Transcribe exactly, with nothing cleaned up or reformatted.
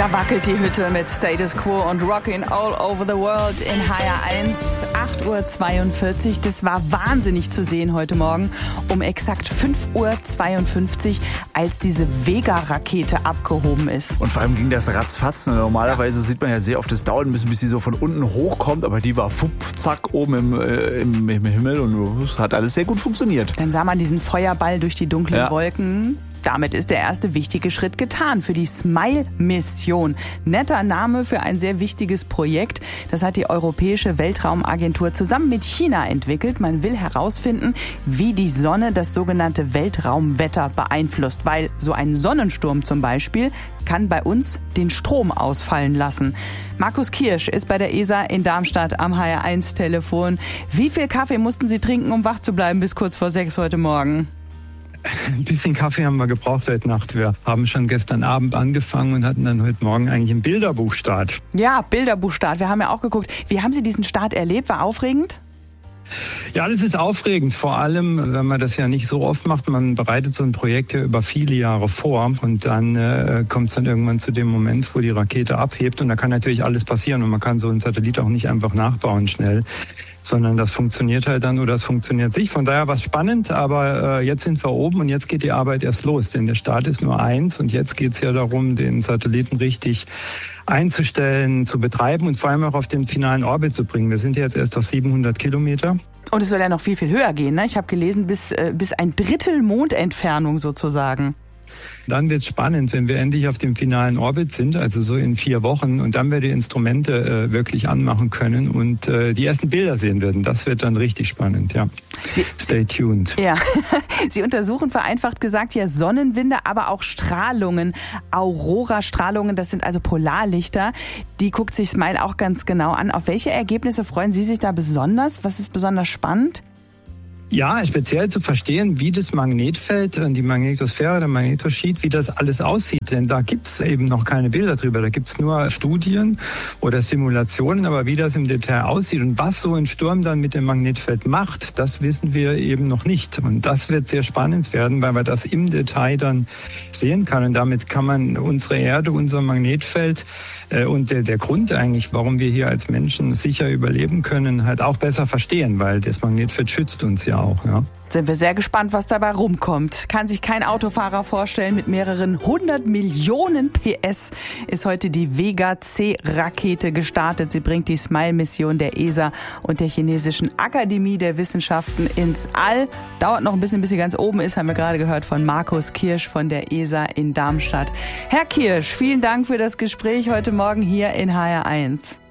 Da wackelt die Hütte mit Status Quo und Rockin' All Over the World in H R eins, acht Uhr zweiundvierzig. Das war wahnsinnig zu sehen heute Morgen um exakt fünf Uhr zweiundfünfzig, als diese Vega-Rakete abgehoben ist. Und vor allem ging das ratzfatz. Normalerweise ja. sieht man ja sehr oft, das dauert ein bisschen, bis sie so von unten hochkommt, aber die war fupp, zack, oben im, äh, im, im Himmel und es hat alles sehr gut funktioniert. Dann sah man diesen Feuerball durch die dunklen ja. Wolken. Damit ist der erste wichtige Schritt getan für die Smile-Mission. Netter Name für ein sehr wichtiges Projekt. Das hat die Europäische Weltraumagentur zusammen mit China entwickelt. Man will herausfinden, wie die Sonne das sogenannte Weltraumwetter beeinflusst. Weil so ein Sonnensturm zum Beispiel kann bei uns den Strom ausfallen lassen. Markus Kirsch ist bei der E S A in Darmstadt am H R eins Telefon. Wie viel Kaffee mussten Sie trinken, um wach zu bleiben bis kurz vor sechs heute Morgen? Ein bisschen Kaffee haben wir gebraucht heute Nacht. Wir haben schon gestern Abend angefangen und hatten dann heute Morgen eigentlich einen Bilderbuchstart. Ja, Bilderbuchstart. Wir haben ja auch geguckt. Wie haben Sie diesen Start erlebt? War aufregend? Ja, das ist aufregend. Vor allem, wenn man das ja nicht so oft macht. Man bereitet so ein Projekt ja über viele Jahre vor und dann äh, kommt es dann irgendwann zu dem Moment, wo die Rakete abhebt und da kann natürlich alles passieren und man kann so einen Satellit auch nicht einfach nachbauen schnell, sondern das funktioniert halt dann oder das funktioniert sich. Von daher war es spannend, aber äh, jetzt sind wir oben und jetzt geht die Arbeit erst los, denn der Start ist nur eins und jetzt geht es ja darum, den Satelliten richtig einzustellen, zu betreiben und vor allem auch auf den finalen Orbit zu bringen. Wir sind jetzt erst auf siebenhundert Kilometer. Und es soll ja noch viel, viel höher gehen, ne? Ich habe gelesen, bis, äh, bis ein Drittel Mondentfernung sozusagen. Dann wird es spannend, wenn wir endlich auf dem finalen Orbit sind, also so in vier Wochen, und dann wir die Instrumente äh, wirklich anmachen können und äh, die ersten Bilder sehen werden. Das wird dann richtig spannend, ja. Sie, Stay tuned. Ja, Sie untersuchen vereinfacht gesagt ja Sonnenwinde, aber auch Strahlungen, Aurora-Strahlungen, das sind also Polarlichter. Die guckt sich Smile auch ganz genau an. Auf welche Ergebnisse freuen Sie sich da besonders? Was ist besonders spannend? Ja, speziell zu verstehen, wie das Magnetfeld und die Magnetosphäre, der Magnetosheet, wie das alles aussieht. Denn da gibt's eben noch keine Bilder drüber. Da gibt's nur Studien oder Simulationen, aber wie das im Detail aussieht und was so ein Sturm dann mit dem Magnetfeld macht, das wissen wir eben noch nicht. Und das wird sehr spannend werden, weil man das im Detail dann sehen kann. Und damit kann man unsere Erde, unser Magnetfeld äh, und der, der Grund eigentlich, warum wir hier als Menschen sicher überleben können, halt auch besser verstehen, weil das Magnetfeld schützt uns ja auch, ja. Sind wir sehr gespannt, was dabei rumkommt. Kann sich kein Autofahrer vorstellen. Mit mehreren hundert Millionen P S ist heute die Vega-C-Rakete gestartet. Sie bringt die Smile-Mission der E S A und der chinesischen Akademie der Wissenschaften ins All. Dauert noch ein bisschen, bis sie ganz oben ist, haben wir gerade gehört von Markus Kirsch von der E S A in Darmstadt. Herr Kirsch, vielen Dank für das Gespräch heute Morgen hier in H R eins.